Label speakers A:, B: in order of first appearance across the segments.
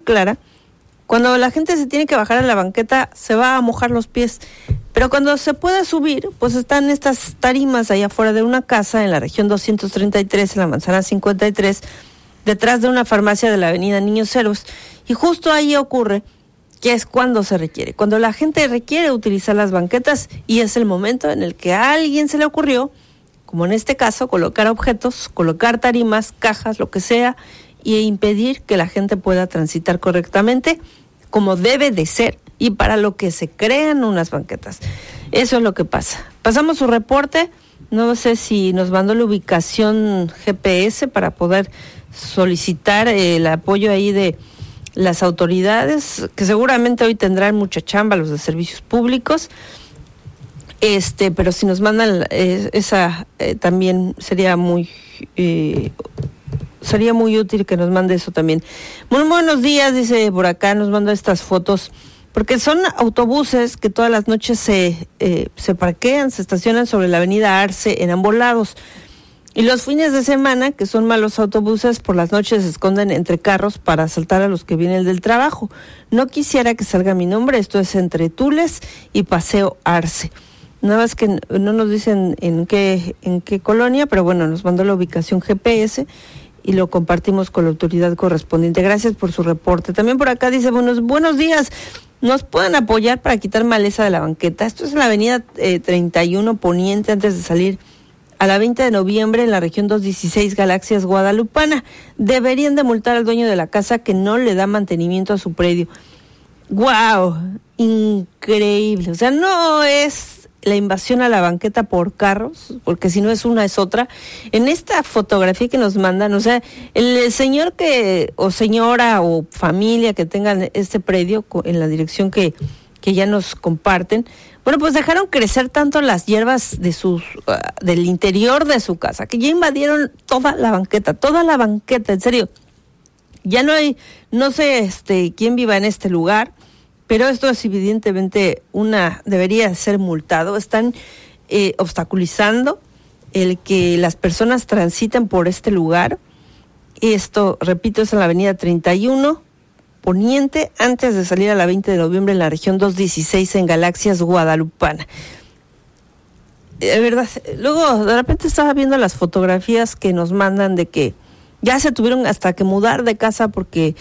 A: clara. Cuando la gente se tiene que bajar a la banqueta, se va a mojar los pies. Pero cuando se puede subir, pues están estas tarimas ahí afuera de una casa en la región 233, en la manzana 53, detrás de una farmacia de la avenida Niños Héroes. Y justo ahí ocurre que es cuando se requiere. Cuando la gente requiere utilizar las banquetas y es el momento en el que a alguien se le ocurrió, como en este caso, colocar objetos, colocar tarimas, cajas, lo que sea, y impedir que la gente pueda transitar correctamente como debe de ser y para lo que se crean unas banquetas. Eso es lo que pasa. Pasamos su reporte, no sé si nos mandó la ubicación GPS para poder solicitar el apoyo ahí de las autoridades, que seguramente hoy tendrán mucha chamba los de servicios públicos, pero si nos mandan esa también sería muy útil que nos mande eso también. Muy buenos días, dice por acá, nos manda estas fotos, porque son autobuses que todas las noches se parquean, se estacionan sobre la avenida Arce en ambos lados. Y los fines de semana, que son malos autobuses, por las noches se esconden entre carros para asaltar a los que vienen del trabajo. No quisiera que salga mi nombre, esto es entre Tules y Paseo Arce. Nada más que no nos dicen en qué colonia, pero bueno, nos mandó la ubicación GPS y lo compartimos con la autoridad correspondiente. Gracias por su reporte. También por acá dice, buenos días, ¿nos pueden apoyar para quitar maleza de la banqueta? Esto es en la avenida 31 Poniente, antes de salir a la 20 de noviembre en la región 216 Galaxias Guadalupana. Deberían de multar al dueño de la casa que no le da mantenimiento a su predio. ¡Guau! Increíble. O sea, no es la invasión a la banqueta por carros, porque si no es una es otra. En esta fotografía que nos mandan, o sea, el señor o señora o familia que tengan este predio en la dirección que ya nos comparten, bueno, pues dejaron crecer tanto las hierbas de del interior de su casa, que ya invadieron toda la banqueta, en serio. Ya no sé quién viva en este lugar, pero esto es evidentemente debería ser multado. Están obstaculizando el que las personas transiten por este lugar. Esto, repito, es en la avenida 31 Poniente, antes de salir a la 20 de noviembre en la región 216 en Galaxias Guadalupana. De verdad, luego de repente estaba viendo las fotografías que nos mandan de que ya se tuvieron hasta que mudar de casa porque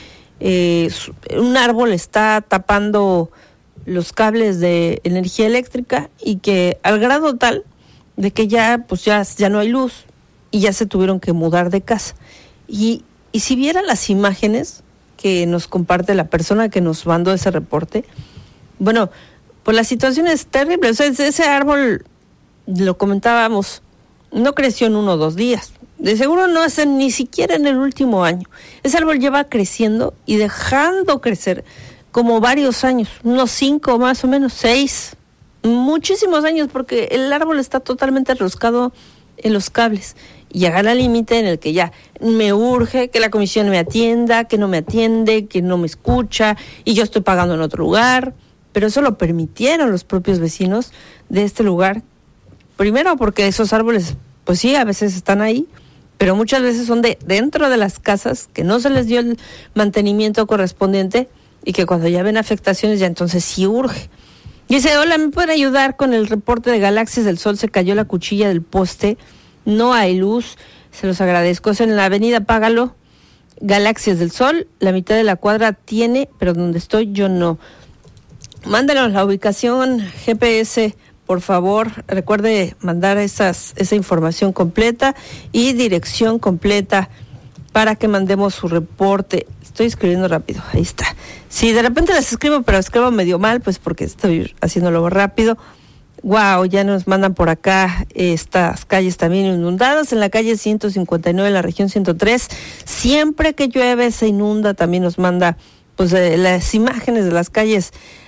A: un árbol está tapando los cables de energía eléctrica y que al grado tal de que ya no hay luz y ya se tuvieron que mudar de casa. Y si vieran las imágenes que nos comparte la persona que nos mandó ese reporte, bueno, pues la situación es terrible. O sea, ese árbol, lo comentábamos, no creció en 1 o 2 días. De seguro no es ni siquiera en el último año. Ese árbol lleva creciendo y dejando crecer como varios años, unos 5 más o menos, 6, muchísimos años, porque el árbol está totalmente enroscado en los cables. Y llegar al límite en el que ya me urge que la comisión me atienda, que no me atiende, que no me escucha, y yo estoy pagando en otro lugar. Pero eso lo permitieron los propios vecinos de este lugar. Primero porque esos árboles, pues sí, a veces están ahí, pero muchas veces son dentro de las casas, que no se les dio el mantenimiento correspondiente y que cuando ya ven afectaciones ya entonces sí urge. Dice, hola, ¿me pueden ayudar con el reporte de Galaxias del Sol? Se cayó la cuchilla del poste, no hay luz, se los agradezco. Es en la avenida Págalo, Galaxias del Sol, la mitad de la cuadra tiene, pero donde estoy yo no. Mándanos la ubicación GPS, por favor. Recuerde mandar esa información completa y dirección completa para que mandemos su reporte. Estoy escribiendo rápido, ahí está. Si de repente les escribo, pero escribo medio mal, pues porque estoy haciéndolo rápido. Wow, ya nos mandan por acá estas calles también inundadas. En la calle 159, en la región 103, siempre que llueve se inunda. También nos manda pues las imágenes de las calles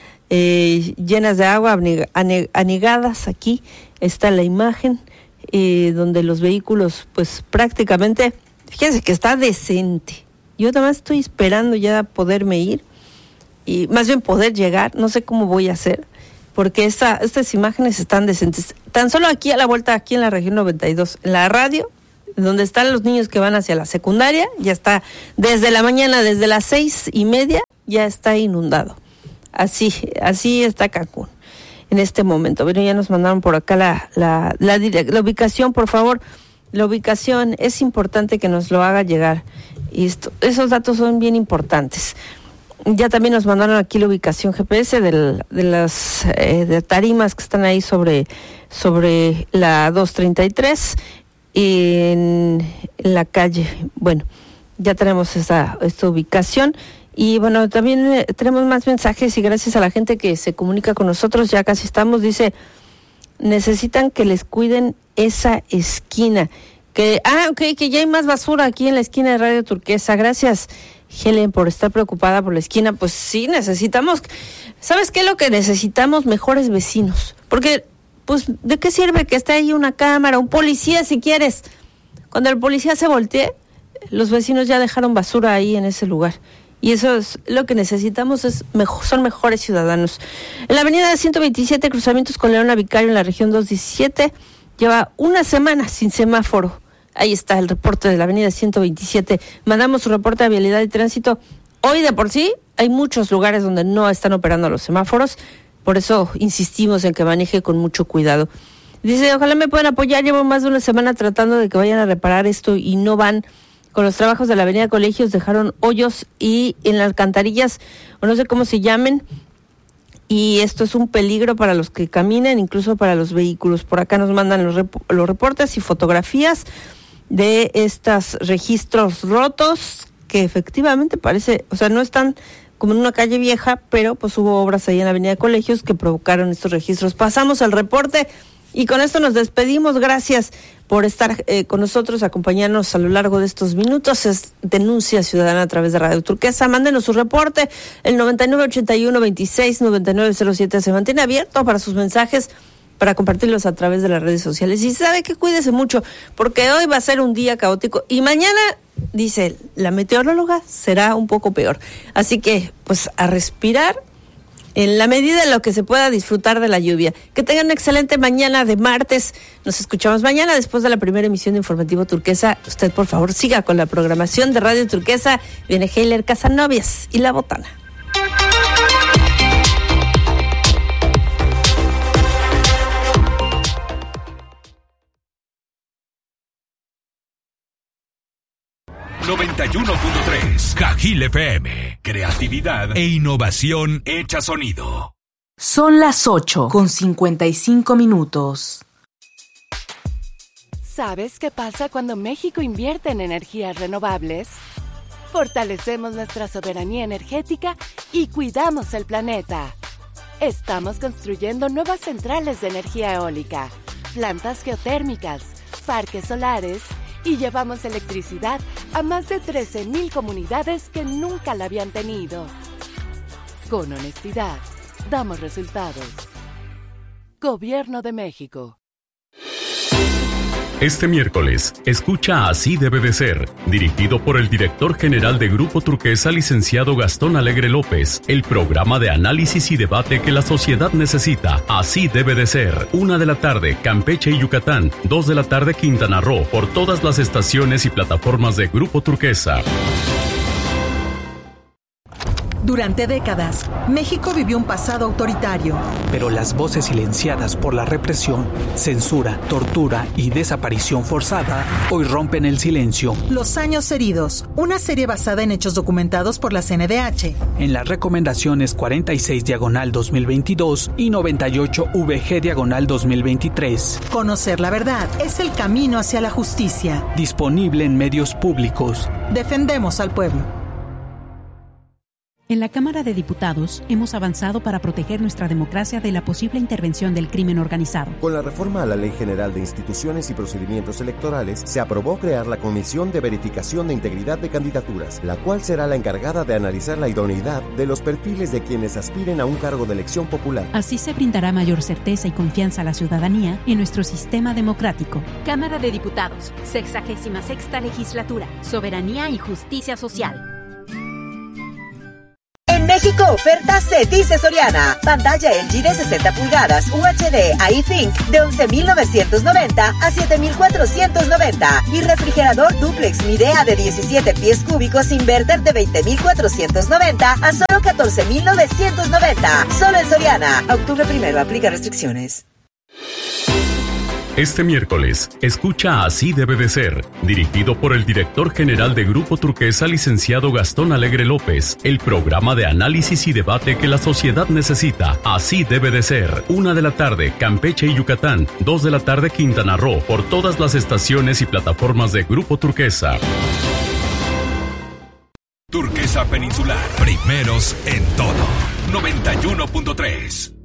A: llenas de agua, anegadas. Aquí está la imagen donde los vehículos pues prácticamente, fíjense que está decente. Yo nada más estoy esperando ya poderme ir y más bien poder llegar. No sé cómo voy a hacer, porque estas imágenes están decentes. Tan solo aquí a la vuelta, aquí en la región 92, en la radio, donde están los niños que van hacia la secundaria, ya está desde la mañana, desde las 6:30, ya está inundado. Así está Cancún en este momento. Bueno, ya nos mandaron por acá la ubicación, por favor. La ubicación es importante que nos lo haga llegar. Y esos datos son bien importantes. Ya también nos mandaron aquí la ubicación GPS de las de tarimas que están ahí sobre la 233 en la calle. Bueno, ya tenemos esta ubicación. Y bueno, también tenemos más mensajes y gracias a la gente que se comunica con nosotros, ya casi estamos. Dice, necesitan que les cuiden esa esquina. Que ya hay más basura aquí en la esquina de Radio Turquesa. Gracias, Helen, por estar preocupada por la esquina. Pues sí, necesitamos, ¿sabes qué es lo que necesitamos? Mejores vecinos. Porque, pues, ¿de qué sirve que esté ahí una cámara, un policía si quieres? Cuando el policía se voltee, los vecinos ya dejaron basura ahí en ese lugar. Y eso es lo que necesitamos, son mejores ciudadanos. En la avenida 127, cruzamientos con Leona Vicario en la región 217, lleva una semana sin semáforo. Ahí está el reporte de la avenida 127. Mandamos su reporte de vialidad y tránsito. Hoy de por sí hay muchos lugares donde no están operando los semáforos, por eso insistimos en que maneje con mucho cuidado. Dice, ojalá me puedan apoyar, llevo más de una semana tratando de que vayan a reparar esto y no van. Con los trabajos de la avenida Colegios dejaron hoyos y en las alcantarillas, o no sé cómo se llamen, y esto es un peligro para los que caminen, incluso para los vehículos. Por acá nos mandan los reportes y fotografías de estos registros rotos, que efectivamente parece, o sea, no están como en una calle vieja, pero pues hubo obras ahí en la avenida Colegios que provocaron estos registros. Pasamos al reporte y con esto nos despedimos. Gracias por estar con nosotros, acompañarnos a lo largo de estos minutos. Es Denuncia Ciudadana a través de Radio Turquesa. Mándenos su reporte, el 9981-26-9907 se mantiene abierto para sus mensajes, para compartirlos a través de las redes sociales. Y sabe que cuídese mucho, porque hoy va a ser un día caótico y mañana, dice la meteoróloga, será un poco peor. Así que, pues, a respirar en la medida de lo que se pueda disfrutar de la lluvia. Que tengan una excelente mañana de martes. Nos escuchamos mañana después de la primera emisión de Informativo Turquesa. Usted, por favor, siga con la programación de Radio Turquesa. Viene Heiler Casanovias y La Botana.
B: ...91.3... Cajil FM... Creatividad e innovación hecha sonido.
C: Son las 8:55.
D: ¿Sabes qué pasa cuando México invierte en energías renovables? Fortalecemos nuestra soberanía energética y cuidamos el planeta. Estamos construyendo nuevas centrales de energía eólica, plantas geotérmicas, parques solares y llevamos electricidad a más de 13,000 comunidades que nunca la habían tenido. Con honestidad, damos resultados. Gobierno de México.
E: Este miércoles, escucha Así debe de ser, dirigido por el director general de Grupo Turquesa, licenciado Gastón Alegre López, el programa de análisis y debate que la sociedad necesita. Así debe de ser. 1:00 p.m, Campeche y Yucatán. 2:00 p.m, Quintana Roo, por todas las estaciones y plataformas de Grupo Turquesa.
F: Durante décadas, México vivió un pasado autoritario.
G: Pero las voces silenciadas por la represión, censura, tortura y desaparición forzada hoy rompen el silencio.
F: Los años heridos, una serie basada en hechos documentados por la CNDH.
G: En las recomendaciones 46/2022 y 98/VG/2023.
F: Conocer la verdad es el camino hacia la justicia.
G: Disponible en medios públicos.
F: Defendemos al pueblo.
H: En la Cámara de Diputados hemos avanzado para proteger nuestra democracia de la posible intervención del crimen organizado.
I: Con la reforma a la Ley General de Instituciones y Procedimientos Electorales, se aprobó crear la Comisión de Verificación de Integridad de Candidaturas, la cual será la encargada de analizar la idoneidad de los perfiles de quienes aspiren a un cargo de elección popular.
H: Así se brindará mayor certeza y confianza a la ciudadanía en nuestro sistema democrático.
J: Cámara de Diputados, 66ª Legislatura, Soberanía y Justicia Social.
K: En
C: México oferta se dice Soriana. Pantalla LG de 60 pulgadas UHD iThink de 11,990 a 7,490 y refrigerador duplex Midea de 17 pies cúbicos inverter de 20,490 a solo 14,990. Solo en Soriana. Octubre 1, aplica restricciones.
E: Este miércoles, escucha Así debe de ser, dirigido por el director general de Grupo Turquesa, licenciado Gastón Alegre López, el programa de análisis y debate que la sociedad necesita. Así debe de ser. 1 de la tarde, Campeche y Yucatán. 2 de la tarde, Quintana Roo, por todas las estaciones y plataformas de Grupo Turquesa.
B: Turquesa Peninsular, primeros en todo. 91.3.